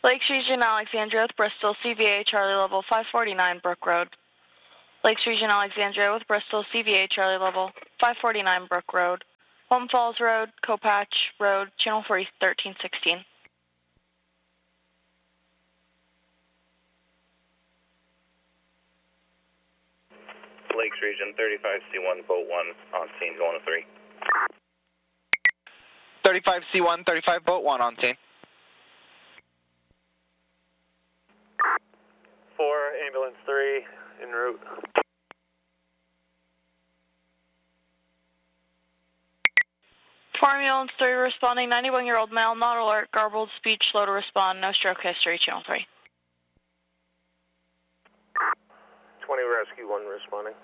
Lakes Region Alexandria with Bristol, CVA Charlie Level 549 Brook Road. Lakes Region Alexandria with Bristol, CVA Charlie Level 549 Brook Road. Home Falls Road, Copatch Road, Channel 1316. Lakes Region 35C1, Boat 1, on scene, going to 3. 35C1, 35 Boat 1 on scene. 4, Ambulance 3, en route. Ambulance 3 responding, 91-year-old male, not alert, garbled speech, slow to respond, no stroke history, Channel 3. 20 Rescue 1 responding.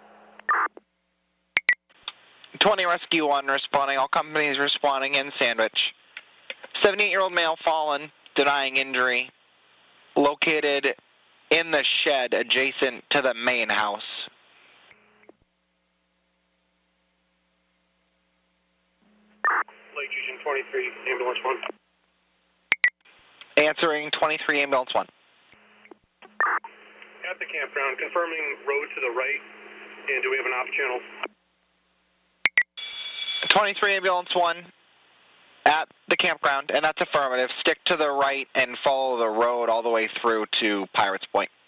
20 Rescue 1 responding, all companies responding in Sandwich. 78-year-old male fallen, denying injury, located in the shed adjacent to the main house. Lake Region 23, Ambulance 1. Answering 23 Ambulance 1. At the campground, confirming road to the right, and do we have an off channel? 23 Ambulance 1 at the campground, and that's affirmative. Stick to the right and follow the road all the way through to Pirates Point.